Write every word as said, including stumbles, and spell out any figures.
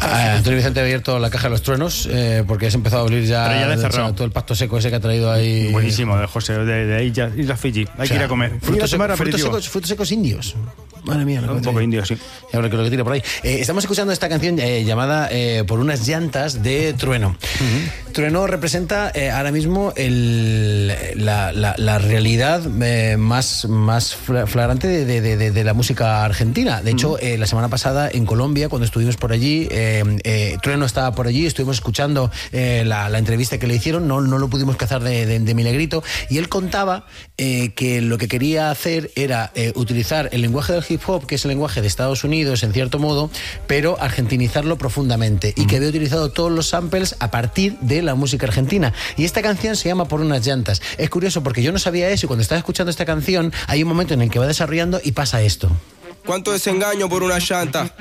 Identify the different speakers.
Speaker 1: Ah, Antonio Vicente ha abierto la caja de los truenos eh, porque has empezado a abrir ya,
Speaker 2: Pero ya le he
Speaker 1: o sea,
Speaker 2: cerrado.
Speaker 1: todo el pacto seco ese que ha traído ahí.
Speaker 2: Buenísimo, de José, de, de Isla, Isla Fiji. Hay
Speaker 1: O sea,
Speaker 2: que ir a comer.
Speaker 1: Frutos,
Speaker 2: Ir a tomar
Speaker 1: secos, frutos,
Speaker 2: aperitivo.
Speaker 1: secos, frutos secos indios. Madre mía, lo que
Speaker 2: Un
Speaker 1: me
Speaker 2: poco
Speaker 1: trae.
Speaker 2: indio, sí.
Speaker 1: Y ahora que lo que tira por ahí. Eh, estamos escuchando esta canción eh, llamada eh, Por unas llantas de Trueno. Uh-huh. Trueno representa eh, ahora mismo el, la, la, la realidad eh, más, más flagrante de, de, de, de la música argentina. De hecho, uh-huh. eh, la semana pasada en Colombia, cuando estuvimos por allí, eh, eh, Trueno estaba por allí, estuvimos escuchando eh, la, la entrevista que le hicieron, no, no lo pudimos cazar de, de, de milagrito, y él contaba eh, que lo que quería hacer era eh, utilizar el lenguaje del hip hop, que es el lenguaje de Estados Unidos en cierto modo, pero argentinizarlo profundamente, y que había utilizado todos los samples a partir de la música argentina. Y esta canción se llama Por unas llantas. Es curioso porque yo no sabía eso, y cuando estaba escuchando esta canción hay un momento en el que va desarrollando y pasa esto.
Speaker 3: Cuánto desengaño por una llanta.